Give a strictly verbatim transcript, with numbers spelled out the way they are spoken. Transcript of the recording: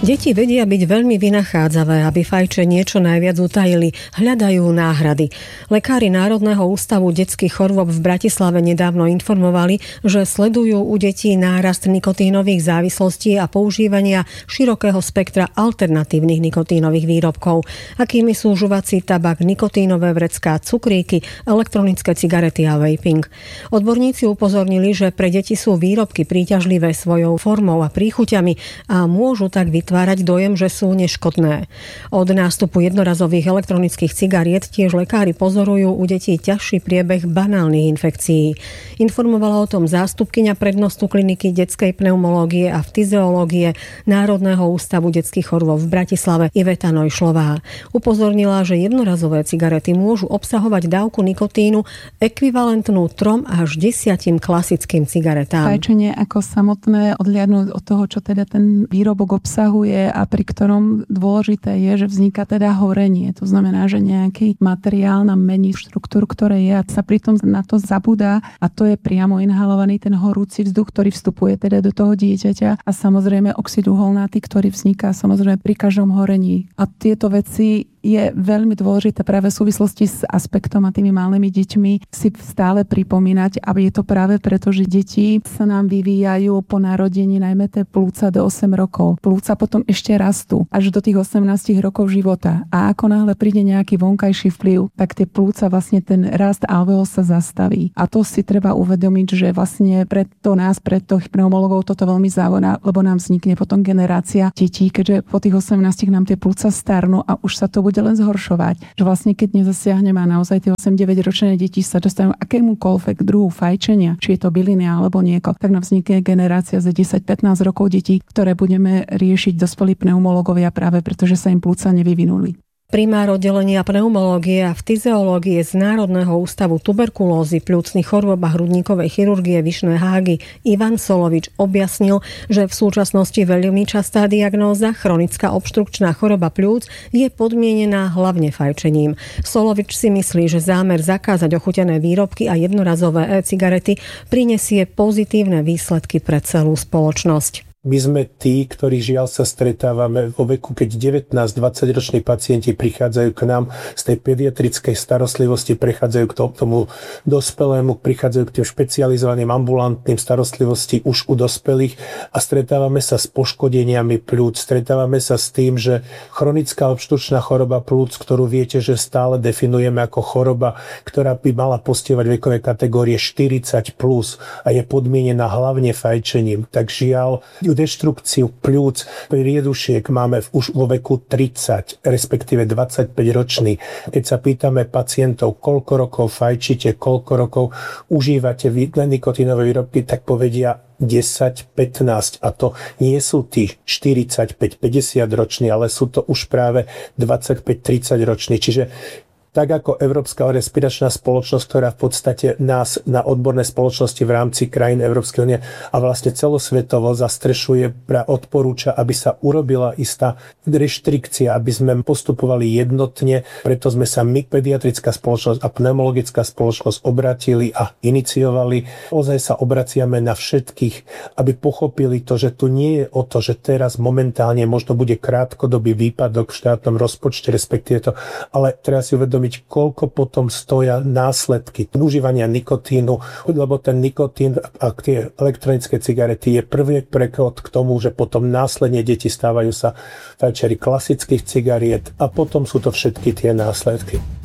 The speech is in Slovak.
Deti vedia byť veľmi vynachádzavé, aby fajčenie čo najviac utajili, hľadajú náhrady. Lekári Národného ústavu detských chorôb v Bratislave nedávno informovali, že sledujú u detí nárast nikotínových závislostí a používania širokého spektra alternatívnych nikotínových výrobkov, akými sú žuvací tabak, nikotínové vrecká, cukríky, elektronické cigarety a vaping. Odborníci upozornili, že pre deti sú výrobky príťažlivé svojou formou a príchuťami a môžu tak vytvárať dojem, že sú neškodné. Od nástupu jednorazových elektronických cigariet tiež lekári pozorujú u detí ťažší priebeh banálnych infekcií. Informovala o tom zástupkyňa prednostu kliniky detskej pneumológie a fyziológie Národného ústavu detských chorôb v Bratislave Iveta Nojšlová. Upozornila, že jednorazové cigarety môžu obsahovať dávku nikotínu ekvivalentnú trom až desiatim klasickým cigaretám. Fajčenie ako samotné, odliadnúť od toho, čo teda ten výrobok obsahuje a pri ktorom dôležité je, že vzniká teda horenie. To znamená, že nejaký materiál nám mení štruktúru, ktoré je a sa pritom na to zabúda a to je priamo inhalovaný ten horúci vzduch, ktorý vstupuje teda do toho dieťaťa a samozrejme oxid uholnatý, ktorý vzniká samozrejme pri každom horení. A tieto veci je veľmi dôležité práve v súvislosti s aspektom a tými malými deťmi si stále pripomínať, a je to práve preto, že deti sa nám vyvíjajú po narodení, najmä tie plúca do osem rokov. Plúca potom ešte rastú až do tých osemnásť rokov života. A ako náhle príde nejaký vonkajší vplyv, tak tie plúca vlastne ten rast alveol sa zastaví. A to si treba uvedomiť, že vlastne preto nás, preto pneumologov toto veľmi zaujíma, lebo nám vznikne potom generácia detí, keďže po tých osemnástich nám tie plúca starnú a už sa to bude len zhoršovať. Že vlastne keď nezasiahneme a naozaj tie osem deväť ročné deti sa dostanú akémukoľvek druhu fajčenia, či je to byliny alebo nieko, tak nám vznikne generácia za desať pätnásť rokov detí, ktoré budeme riešiť dospelí pneumológovia práve pretože sa im plúca nevyvinuli. Primár oddelenia pneumológie a fyziológie z Národného ústavu tuberkulózy, pľúcnych chorôb a hrudníkovej chirurgie Vyšné Hágy Ivan Solovič objasnil, že v súčasnosti veľmi častá diagnóza chronická obštrukčná choroba pľúc je podmienená hlavne fajčením. Solovič si myslí, že zámer zakázať ochutené výrobky a jednorazové e-cigarety prinesie pozitívne výsledky pre celú spoločnosť. My sme tí, ktorí žiaľ sa stretávame vo veku, keď devätnásť dvadsať roční pacienti prichádzajú k nám z tej pediatrickej starostlivosti, prechádzajú k tomu dospelému, prichádzajú k tým špecializovaným ambulantným starostlivosti už u dospelých a stretávame sa s poškodeniami pľúc, stretávame sa s tým, že chronická obštručná choroba pľúc, ktorú viete, že stále definujeme ako choroba, ktorá by mala postihovať vekové kategórie štyridsať plus a je podmienená hlavne fajčením, tak žiaľ deštrukciu pľúc priedušiek máme už vo veku tridsať, respektíve dvadsaťpäť ročný. Keď sa pýtame pacientov, koľko rokov fajčíte, koľko rokov užívate nikotínové výrobky, tak povedia desať pätnásť. A to nie sú tí štyridsaťpäť päťdesiat roční, ale sú to už práve dvadsaťpäť tridsať roční. Čiže tak ako Európska respiračná spoločnosť, ktorá v podstate nás na odborné spoločnosti v rámci krajín Európskej únie a vlastne celosvetovo zastrešuje, odporúča, aby sa urobila istá reštrikcia, aby sme postupovali jednotne, preto sme sa my, pediatrická spoločnosť a pneumologická spoločnosť, obratili a iniciovali. Ozaj sa obraciame na všetkých, aby pochopili to, že tu nie je o to, že teraz momentálne možno bude krátkodobý výpadok v štátnom rozpočte, respektíve to, ale treba si uvedomiť, koľko potom stoja následky užívania nikotínu, lebo ten nikotín a tie elektronické cigarety je prvý preklad k tomu, že potom následne deti stávajú sa fajčeri klasických cigariet a potom sú to všetky tie následky.